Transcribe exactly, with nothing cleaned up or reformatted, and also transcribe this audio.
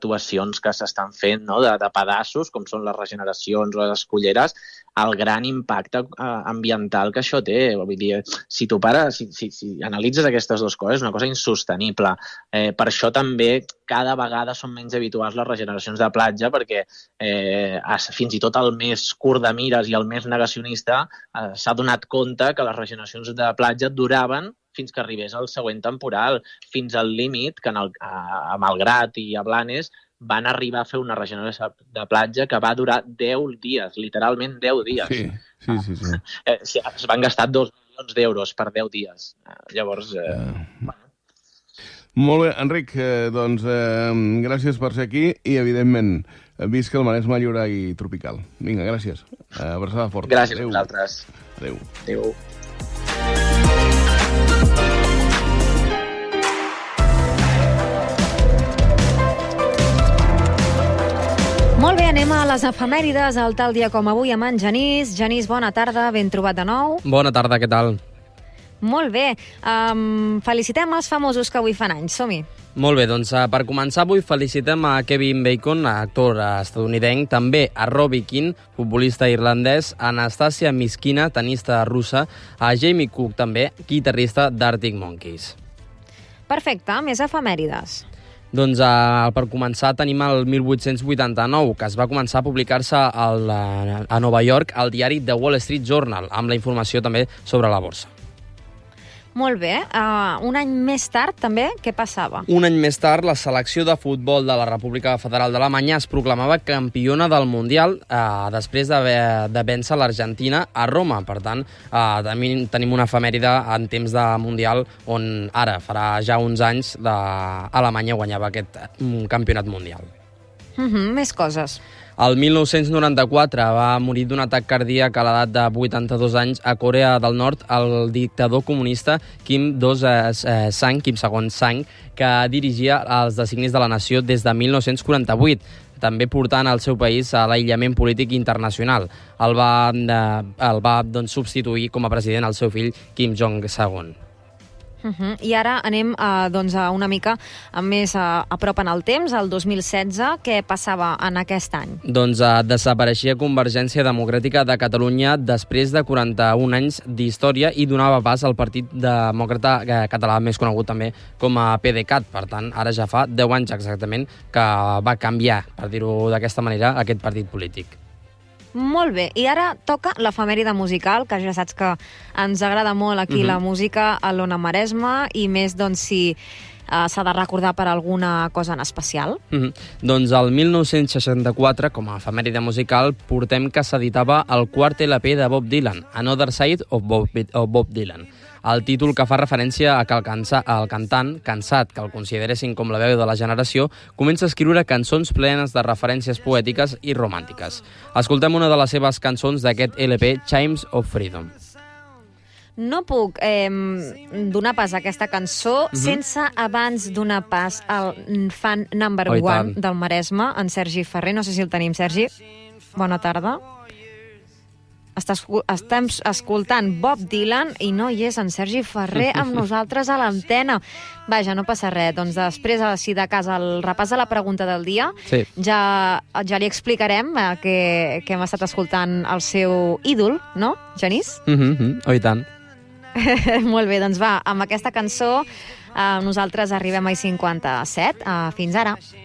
actuacions que s'estan fent, no? de, de pedaços, com són les regeneracions o les escolleres, el gran impacte ambiental que això té. Vull dir, si tu pares, si, si, si analitzes aquestes dues coses, és una cosa insostenible. Eh, per això també cada vegada són menys habituals les regeneracions de platja, perquè eh, fins i tot el més curt de mires i el més negacionista eh, s'ha donat compte que les regeneracions de platja duraven fins que arribés el següent temporal, fins al límit que en el, a, a Malgrat i a Blanes van arribar a fer una regeneració de platja que va durar deu dies, literalment deu dies. Sí, sí, sí. sí. Eh, es van gastar dos milions d'euros per deu dies. Eh, llavors... Eh, uh... bueno. Molt bé, Enric, eh, doncs eh, gràcies per ser aquí i, evidentment, visca el Maresme lliure i tropical. Vinga, gràcies. Eh, abraçada forta. Gràcies Adeu. A vosaltres. Adéu. Adéu. Molt bé, anem a les efemèrides, al tal dia com avui amb en Genís. Genís, bona tarda, ben trobat de nou. Bona tarda, què tal? Molt bé. Um, felicitem els famosos que avui fan anys. Som-hi. Molt bé, doncs per començar avui felicitem a Kevin Bacon, actor estadounidenc, també a Robbie Keane, futbolista irlandès, a Anastasia Miskina, tenista russa, a Jamie Cook també, guitarrista d'Arctic Monkeys. Perfecte, més efemèrides. Doncs eh, per començar tenim el mil vuit-cents vuitanta-nou, que es va començar a publicar-se al, a Nova York al diari The Wall Street Journal, amb la informació també sobre la borsa. Molt bé. Uh, un any més tard, també, què passava? Un any més tard, la selecció de futbol de la República Federal d'Alemanya es proclamava campiona del Mundial uh, després de, de vèncer l'Argentina a Roma. Per tant, uh, tenim, tenim una efemèride en temps de Mundial on ara, farà ja uns anys, Alemanya guanyava aquest um, campionat mundial. Uh-huh, més coses. El mil nou-cents noranta-quatre va morir d'un atac cardíac a l'edat de vuitanta-dos anys a Corea del Nord el dictador comunista Kim Il-sung, Kim segon Sang, que dirigia els designis de la nació des de mil nou-cents quaranta-vuit, també portant el seu país a l'aïllament polític internacional. El va, el va doncs, substituir com a president el seu fill Kim Jong-segon. Uh-huh. I ara anem uh, doncs, a una mica més uh, a prop en el temps, el dos mil setze. Què passava en aquest any? Doncs uh, desapareixia Convergència Democràtica de Catalunya després de quaranta-un anys d'història i donava pas al Partit Demòcrata Català, més conegut també com a P D cat. Per tant, ara ja fa deu anys exactament que va canviar, per dir-ho d'aquesta manera, aquest partit polític. Molt bé, i ara toca l'efemèride musical, que ja saps que ens agrada molt aquí uh-huh. la música a l'Ona Maresme, i més doncs si uh, s'ha de recordar per alguna cosa en especial. Uh-huh. Doncs el mil nou-cents seixanta-quatre, com a efemèride musical, portem que s'editava el quart L P de Bob Dylan, Another Side of Bob, of Bob Dylan. El títol que fa referència a que el, cansa, el cantant, cansat que el consideressin com la veu de la generació, comença a escriure cançons plenes de referències poètiques i romàntiques. Escoltem una de les seves cançons d'aquest L P, Chimes of Freedom. No puc eh, donar pas a aquesta cançó mm-hmm. sense abans donar pas al fan number oh, one del Maresme, en Sergi Ferrer. No sé si el tenim, Sergi. Bona tarda. Estem escoltant Bob Dylan i no hi és en Sergi Ferrer amb nosaltres a l'antena. Vaja, no passa res. Doncs després, si de cas, el repàs de la pregunta del dia, sí. ja, ja li explicarem eh, que, que hem estat escoltant el seu ídol, no, Genís? Mm-hmm. Oh, i tant. Molt bé, doncs va, amb aquesta cançó eh, nosaltres arribem a cinquanta-set. Eh, fins ara.